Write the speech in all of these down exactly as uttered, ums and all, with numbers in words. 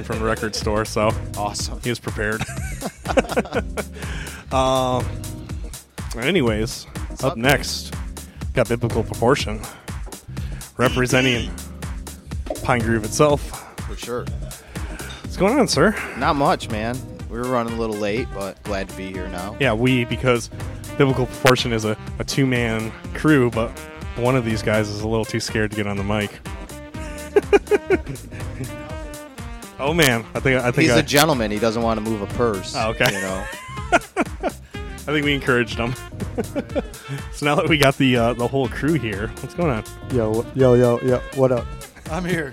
from the record store, so awesome. He was prepared. um. Anyways, What's up up, next, got Biblical Proportion representing Pine Groove itself. For sure. What's going on, sir? Not much, man. We were running a little late, but glad to be here now. Yeah, we, because Biblical Proportion is a, a two-man crew, but one of these guys is a little too scared to get on the mic. Oh man, I think I think he's I, a gentleman. He doesn't want to move a purse. Oh, okay. You know. I think we encouraged him. So now that we got the uh, the whole crew here, what's going on? Yo, yo, yo, yo, what up? I'm here.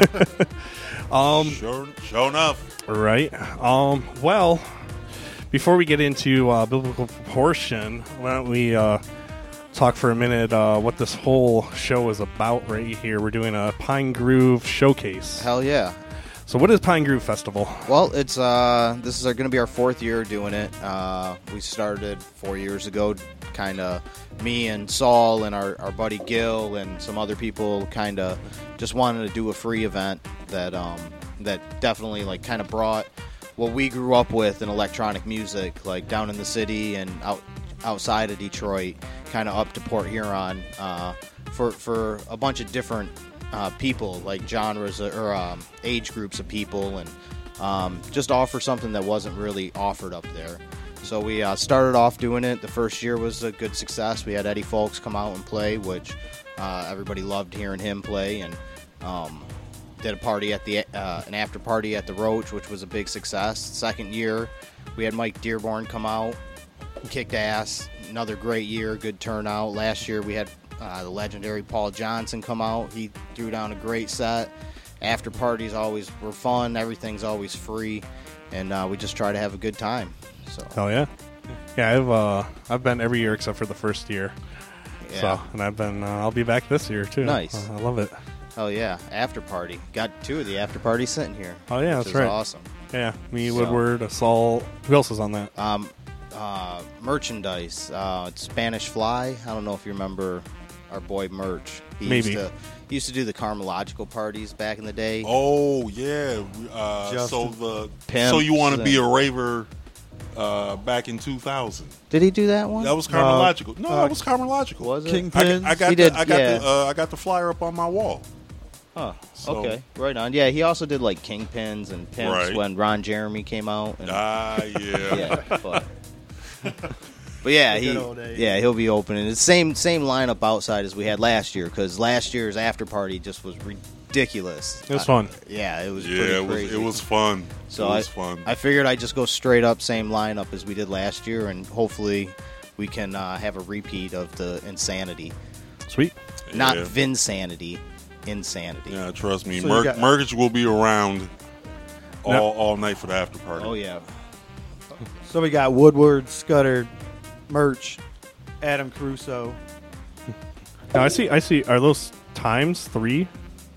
um, sure, sure enough. Right. Um. Well, before we get into uh, Biblical Proportion, why don't we uh, talk for a minute uh, what this whole show is about right here. We're doing a Pine Groove showcase. Hell yeah. So what is Pine Groove Festival? Well, it's uh, this is going to be our fourth year doing it. Uh, we started four years ago, kind of me and Saul and our, our buddy Gil and some other people kind of just wanted to do a free event that um, that definitely like kind of brought what we grew up with in electronic music, like down in the city and out outside of Detroit, kind of up to Port Huron uh, for for a bunch of different Uh, people, like genres or um, age groups of people, and um, just offer something that wasn't really offered up there. So we uh, started off doing it. The first year was a good success. We had Eddie Fowlkes come out and play, which uh, everybody loved hearing him play, and um, did a party at the uh, an after party at the Roach, which was a big success. Second year, we had Mike Dearborn come out, kicked ass. Another great year, good turnout. Last year we had Uh, the legendary Paul Johnson come out. He threw down a great set. After parties always were fun. Everything's always free, and uh, we just try to have a good time. So. Oh yeah, yeah. I've uh, I've been every year except for the first year. Yeah. So, and I've been. Uh, I'll be back this year too. Nice. Uh, I love it. Oh yeah, after party. Got two of the after parties sitting here. Oh yeah, which that's is right. Awesome. Yeah, me, So- Woodward, Assault. Who else is on that? Um, uh, merchandise. Uh, it's Spanish Fly. I don't know if you remember our boy Merch. He Maybe. Used to, he used to do the Carmological parties back in the day. Oh yeah. Uh, so the Pimps so you want to be a and- raver uh, back in two thousand? Did he do that one? That was Carmological. no, uh, that was Carmological. Was it? I, Kingpins. I got He the, did, I got yeah. the uh, I got the flyer up on my wall. Huh. So- Okay. Right on. Yeah, he also did like Kingpins and Pimps Right. when Ron Jeremy came out. And, Ah yeah. yeah, but, but yeah, The he good old days. yeah he'll be opening. It's same same lineup outside as we had last year, because last year's after party just was ridiculous. It was I- fun. Yeah, it was Yeah, pretty it was crazy. it was fun. So it was I, fun. I figured I'd just go straight up same lineup as we did last year, and hopefully we can uh, have a repeat of the Insanity, Sweet. not Yeah. Vinsanity, Insanity. Yeah, trust me. So you Mer- got- Mergage will be around all, No. all night for the after party. Oh yeah. So we got Woodward, Scudder, Merch, Adam Caruso. Now I see. I see. Are those times three?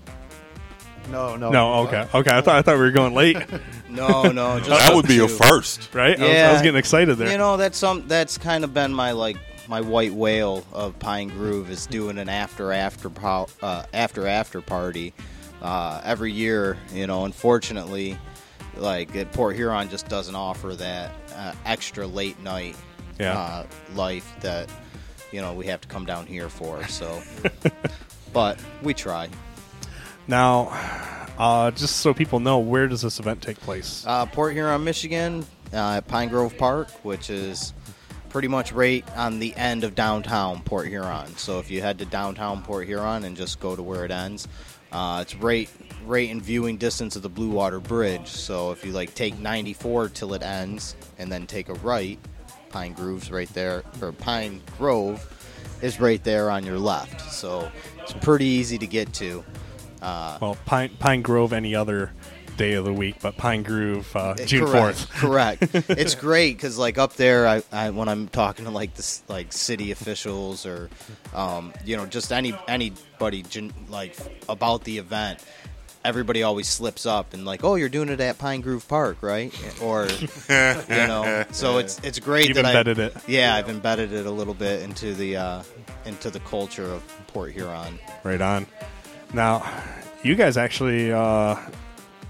No, no. No. Okay. Okay. I thought. I thought we were going late. No, no. Just that would be a two. first. Right. I, was, I Yeah. was getting excited there. You know, that's some that's kind of been my like my white whale of Pine Groove is doing an after after pow- uh, after after party uh, every year. You know, unfortunately, like at Port Huron just doesn't offer that uh, extra late night Yeah. uh, life that you know we have to come down here for. So, but we try. Now, uh, just so people know, where does this event take place? Uh, Port Huron, Michigan, uh, at Pine Grove Park, which is pretty much right on the end of downtown Port Huron. So if you head to downtown Port Huron and just go to where it ends, uh, it's right right in viewing distance of the Blue Water Bridge. So if you like take ninety-four till it ends and then take a right, Pine Grove's right there, or Pine Grove is right there on your left. So it's pretty easy to get to. Uh, Well, Pine Pine Grove any other day of the week, but Pine Grove uh, June Correct, fourth. Correct. It's great because like up there, I, I when I'm talking to like this like city officials or um, you know just any anybody gen- like about the event, everybody always slips up and like, oh, you're doing it at Pine Grove Park, right? Or you know, so it's it's great You've that embedded I, it. Yeah, I've embedded it a little bit into the uh, into the culture of Port Huron. Right on. Now, you guys actually uh,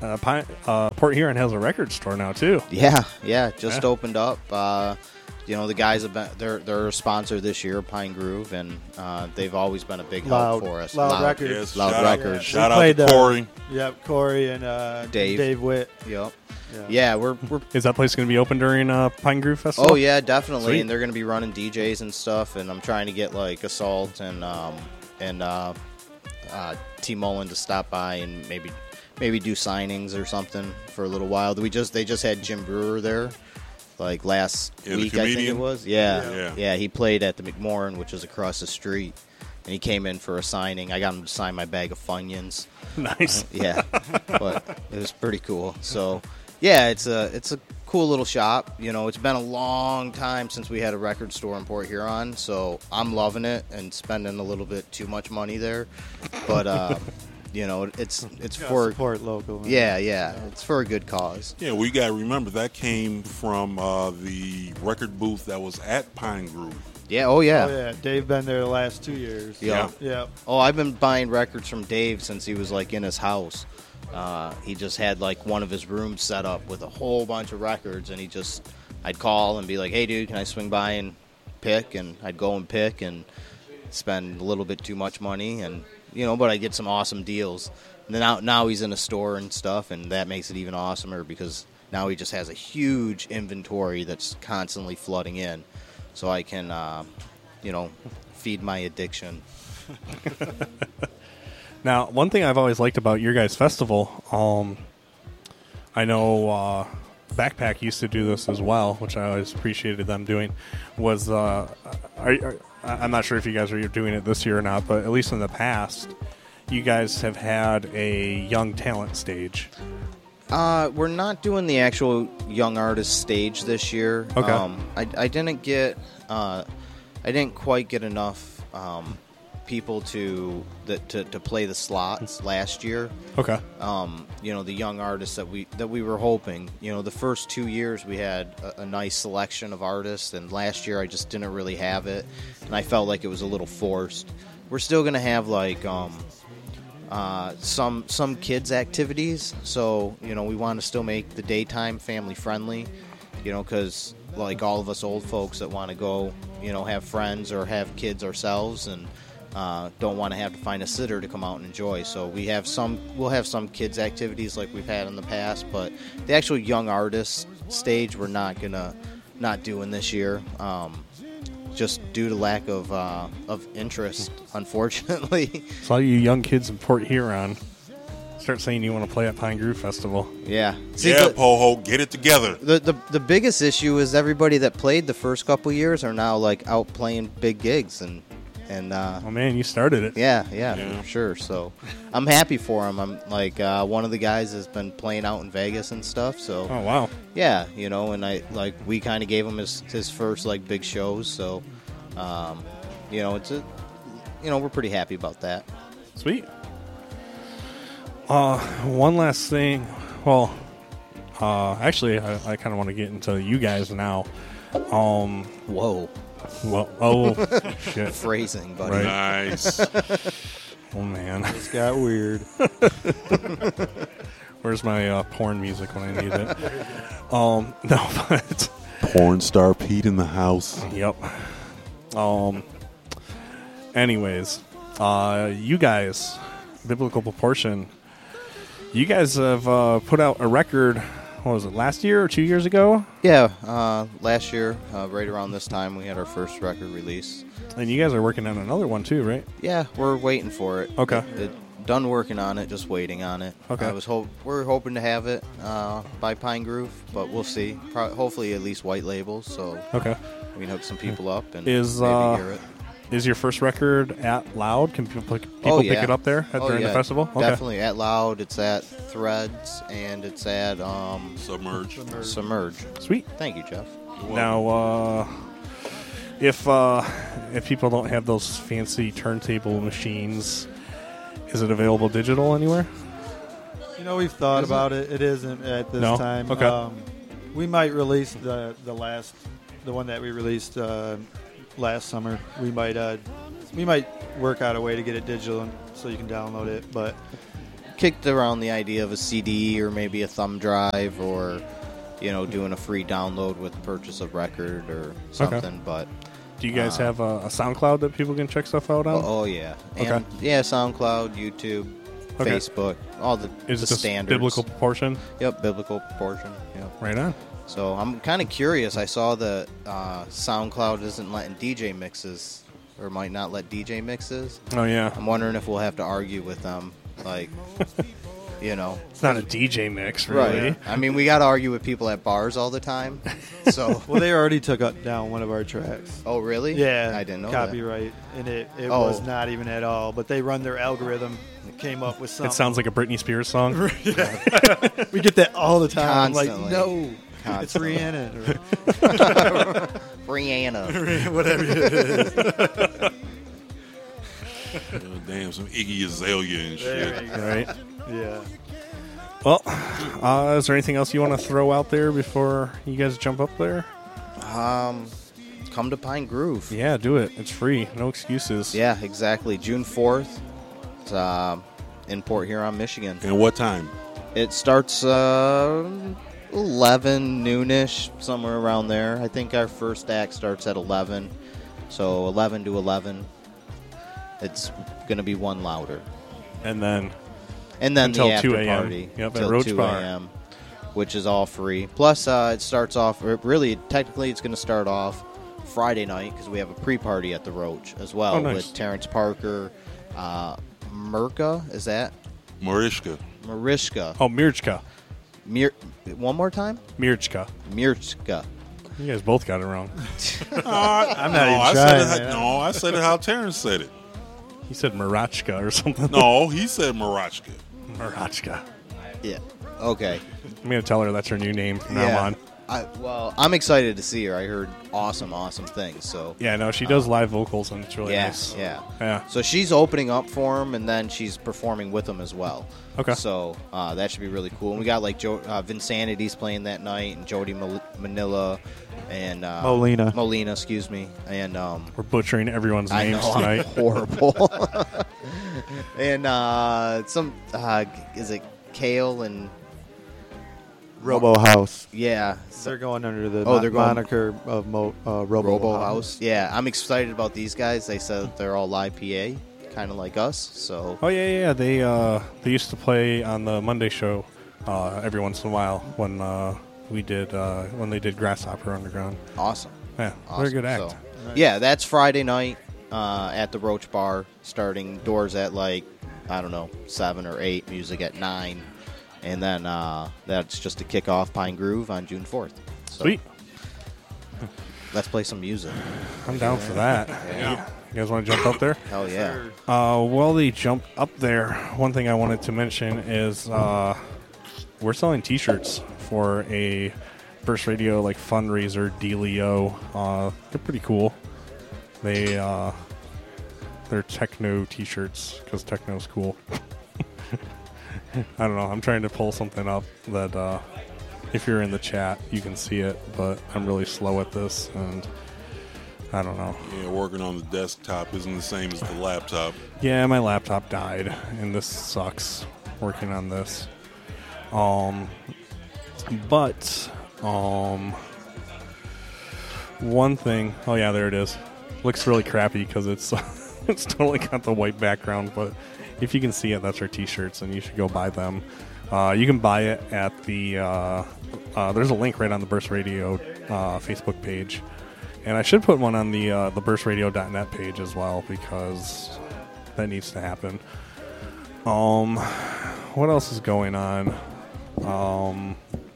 uh, Pine, uh, Port Huron has a record store now too. Yeah, yeah, just Yeah. opened up. Uh, you know, the guys have been they're they're a sponsor this year, Pine Groove, and uh, they've always been a big Loud- help for us. Loud Records. Yes, Loud shout out- Records. Shout We out played, to uh, Corey. Yep, Corey and uh, Dave. Dave Witt. Yep. Yeah. Yeah, we're we're Is that place going to be open during uh, Pine Groove Festival? Oh yeah, definitely. Sweet. And they're going to be running D Js and stuff. And I'm trying to get like Assault and um, and uh, uh, T Mullen to stop by and maybe maybe do signings or something for a little while. We just they just had Jim Brewer there, like last Yeah, the week I think it comedian? was. Yeah. Yeah. yeah, He played at the McMorrin, which is across the street, and he came in for a signing. I got him to sign my bag of Funyuns. Nice. Yeah, but it was pretty cool. So, yeah, it's a it's a cool little shop. You know, it's been a long time since we had a record store in Port Huron, so I'm loving it and spending a little bit too much money there. But uh, you know, it's it's Gotta for support local. man. yeah, yeah, it's for a good cause. Yeah, we got to remember that came from uh, the record booth that was at Pine Grove. Yeah, oh yeah. Oh yeah, Dave been there the last two years. Yeah. Yeah. Oh, I've been buying records from Dave since he was like in his house. Uh, he just had like one of his rooms set up with a whole bunch of records, and he just, I'd call and be like, "Hey, dude, can I swing by and pick?" And I'd go and pick and spend a little bit too much money, and you know, but I get some awesome deals. And then now, now he's in a store and stuff, and that makes it even awesomer because now he just has a huge inventory that's constantly flooding in, so I can, uh, you know, feed my addiction. Now, one thing I've always liked about your guys' festival, um, I know uh, Backpack used to do this as well, which I always appreciated them doing, was, uh, are, are, I'm not sure if you guys are doing it this year or not, but at least in the past, you guys have had a young talent stage. Uh, we're not doing the actual young artist stage this year. Okay. Um, I, I didn't get, uh, I didn't quite get enough um, people to, the, to to play the slots last year. Okay. Um, you know, the young artists that we that we were hoping. You know, the first two years we had a, a nice selection of artists, and last year I just didn't really have it, and I felt like it was a little forced. We're still gonna have like. Um, Uh, some some kids activities, so you know we want to still make the daytime family friendly, you know, because like all of us old folks that want to go, you know, have friends or have kids ourselves and uh, don't want to have to find a sitter to come out and enjoy. So we have some, we'll have some kids activities like we've had in the past, but the actual young artist stage we're not gonna not doing this year. Um, just due to lack of uh, of interest, unfortunately. So all you young kids in Port Huron, start saying you want to play at Pine Groove Festival. Yeah. See, Yeah, the, Poho, get it together. the, the the biggest issue is everybody that played the first couple years are now like out playing big gigs and and uh, Oh man, you started it. yeah, yeah, Yeah. for sure. So I'm happy for him. I'm like uh, one of the guys has been playing out in Vegas and stuff. So Oh wow. yeah, you know, and I like we kind of gave him his his first like big shows. So um, you know, it's a you know we're pretty happy about that. Sweet. Uh, one last thing. Well, uh, actually, I, I kind of want to get into you guys now. Um, Whoa, well, oh shit. phrasing, buddy. Right. Nice. Oh man, It's got weird. where's my uh, porn music when I need it? Um, no, but Porn star Pete in the house. yep. Um. Anyways, uh, you guys, Biblical Proportion. You guys have uh, put out a record. What was it? Last year or two years ago? Yeah, uh, last year, uh, right around this time, we had our first record release. And you guys are working on another one too, right? Yeah, we're waiting for it. Okay. It, it- done working on it, just waiting on it. Okay. I was hope we're hoping to have it uh, by Pine Groove, but we'll see. Pro- hopefully, at least white labels, so Okay. we can hook some people up and Is, maybe uh, hear it. Is your first record at Loud? Can people pick, people Oh, pick yeah. it up there at, Oh, during yeah, the festival? Okay. Definitely at Loud. It's at Threads and it's at um, Submerge. Submerge. Sweet. Thank you, Jeff. Now, uh, if uh, if people don't have those fancy turntable machines, is it available digital anywhere? You know, we've thought Is it? about it. It isn't at this No? time. Okay. Um, we might release the the last, the one that we released uh, last summer. We might uh, we might work out a way to get it digital so you can download it. But kicked around the idea of a C D or maybe a thumb drive or, you know, doing a free download with purchase of record or something. Okay. But Do you guys uh, have a, a SoundCloud that people can check stuff out on? oh, oh yeah, Okay. and yeah, SoundCloud, YouTube, Okay. Facebook, all the, Is the it just standards. biblical proportion? Yep, biblical proportion. Yep. Right on. So I'm kind of curious. I saw that uh, SoundCloud isn't letting D J mixes, or might not let D J mixes. Oh, yeah. I'm wondering if we'll have to argue with them, like, you know. It's not a D J mix, really. Right. I mean, we got to argue with people at bars all the time. So. Well, they already took up down one of our tracks. Oh, really? Yeah, I didn't know copyright, and it, it Oh. was not even at all. But they run their algorithm. It came up with something. It sounds like a Britney Spears song. We get that all the time. Constantly. Like, no, Constantly. it's Rihanna. that. Rihanna. Whatever it is. Uh, damn, some Iggy Azalea and shit. There you go. Right. Yeah. Well, uh, is there anything else you want to throw out there before you guys jump up there? Um, come to Pine Groove. Yeah, do it. It's free. No excuses. Yeah, exactly. June fourth. It's uh, in Port Huron, Michigan. And what time? It starts uh, eleven, noonish, somewhere around there. I think our first act starts at eleven. So eleven to eleven. It's going to be one louder. And then And then Until the after two a.m. party. Yep, at till Roach two Bar. a.m., which is all free. Plus, uh, it starts off, or really, technically, it's going to start off Friday night because we have a pre-party at the Roach as well Oh, nice. with Terrence Parker, uh, Mirka, is that? Marishka. Marishka. oh, Mirchka, Mir- one more time? Mirchka. Mirchka. You guys both got it wrong. I'm not No, even I trying. said it. How, man. no, I said it how Terrence said it. You said Marachka or something. No, he said Marachka. Marachka. Yeah. Okay. I'm gonna tell her that's her new name from yeah. now on. I, well, I'm excited to see her. I heard awesome, awesome things. So Yeah, no, she does live vocals and it's really yeah, nice. yeah. Yeah. So she's opening up for him, and then she's performing with him as well. Okay. So uh, that should be really cool. And we got like jo- uh, Vinsanity's playing that night, and Jody Mal- Manila, and uh, Molina. Molina, excuse me, and um, We're butchering everyone's I names know I'm tonight. horrible. and uh, some uh, is it Kale and Robo House. yeah. They're going under the Oh, mo- they're going- moniker of Mo- uh, Robo, Robo House. House. Yeah, I'm excited about these guys. They said they're all live P A, kind of like us. So Oh yeah, yeah, yeah. They uh, they used to play on the Monday show uh, every once in a while when uh, we did uh, when they did Grasshopper Underground. awesome. Yeah, Awesome. very good act. So, yeah, that's Friday night uh, at the Roach Bar, starting doors at like, I don't know, seven or eight, music at nine. And then uh, that's just to kick off Pine Groove on June fourth. So Sweet. let's play some music. I'm down for that. Yeah. You guys want to jump up there? Hell yeah. Uh, while they jump up there, one thing I wanted to mention is uh, we're selling T-shirts for a Burst Radio like fundraiser dealio. Uh, they're pretty cool. They uh, they're techno T-shirts because techno's cool. I don't know. I'm trying to pull something up that uh, if you're in the chat, you can see it, but I'm really slow at this, and I don't know. Yeah, working on the desktop isn't the same as the laptop. Yeah, my laptop died, and this sucks working on this. Um, but um, one thing. Oh yeah, there it is. Looks really crappy because it's it's totally got the white background. But if you can see it, that's our T-shirts, and you should go buy them. Uh, you can buy it at the. Uh, uh, there's a link right on the Burst Radio uh, Facebook page. And I should put one on the uh, the burst radio dot net page as well because that needs to happen. Um, what else is going on? Um,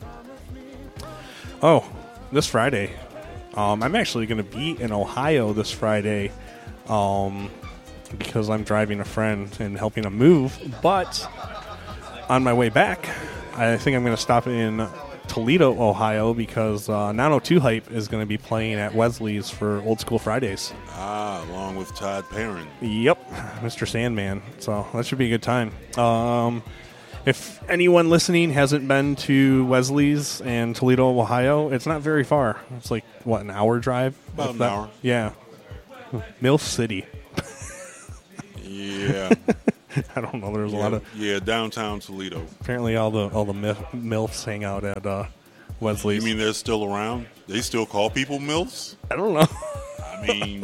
oh, this Friday, um, I'm actually going to be in Ohio this Friday, um, because I'm driving a friend and helping him move. But on my way back, I think I'm going to stop in Toledo, Ohio, because uh, nine oh two Hype is going to be playing at Wesley's for Old School Fridays. Ah, along with Todd Perrin. Yep, Mister Sandman. So that should be a good time. Um, if anyone listening hasn't been to Wesley's and Toledo, Ohio, it's not very far. It's like, what, an hour drive? About If an that- hour. Yeah. Mill City. Yeah. I don't know. There's yeah, a lot of yeah, downtown Toledo. apparently all the all the mil- milfs hang out at uh, Wesley's. You mean they're still around? They still call people milfs? I don't know. I mean,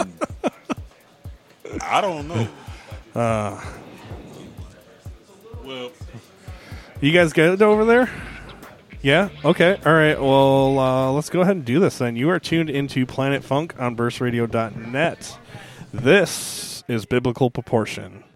I don't know. Uh, well, you guys get it over there? Yeah? Okay. All right. Well, uh, let's go ahead and do this then. You are tuned into Planet Funk on burst radio dot net. This is Biblical Proportion.